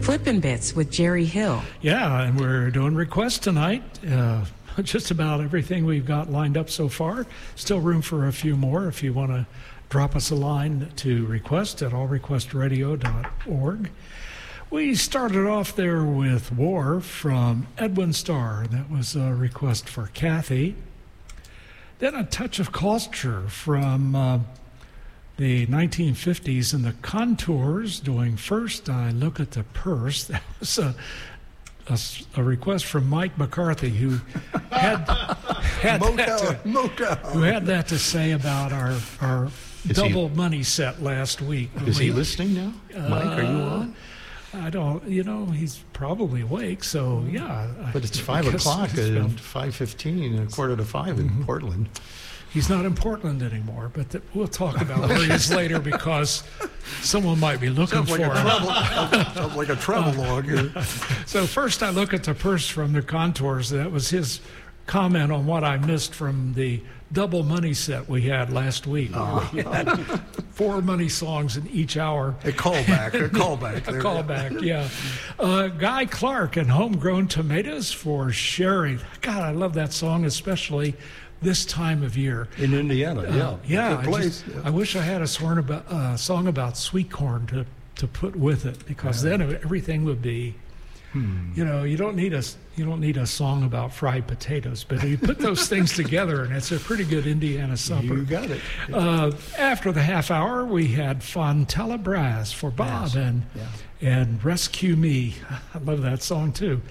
Flippin' Bits with Jerry Hill. Yeah, and we're doing requests tonight. Just about everything we've got lined up so far. Still room for a few more if you want to drop us a line to request at allrequestradio.org. We started off there with War from Edwin Starr. That was a request for Kathy. Then A Touch of Culture from the 1950s and the Contours doing First I Look at the Purse. That was a request from Mike McCarthy, who had that to say about our double money set last week. Is he listening now? Mike, are you on? I don't, he's probably awake, so yeah. But it's 5 o'clock and 5:15 and 4:45 in Portland. He's not in Portland anymore, but we'll talk about where he is later because someone might be looking for him. Sounds like a travel log here. So first I look at the purse from the Contours. That was his comment on what I missed from the double money set we had last week. We had 4 money songs in each hour. A callback. A callback, yeah. Guy Clark and Homegrown Tomatoes for Sherry. God, I love that song, especially this time of year. In Indiana, yeah. Good place. I wish I had a song about sweet corn to put with it, because then everything would be, you don't need a song about fried potatoes, but you put those things together and it's a pretty good Indiana supper. You got it. After the half hour, we had Fontella Brass for Bob and Rescue Me. I love that song too.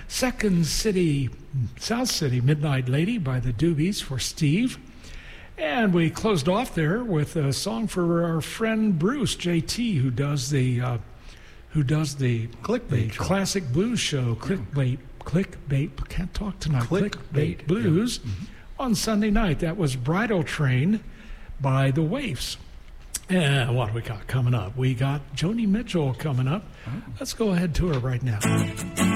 South City Midnight Lady by the Doobies for Steve. And we closed off there with a song for our friend Bruce JT, who does the Clickbait show. Classic blues show, Clickbait, can't talk tonight, Clickbait Blues, on Sunday night. That was Bridal Train by the Waifs. And what do we got coming up? We got Joni Mitchell coming up. Let's go ahead to her right now.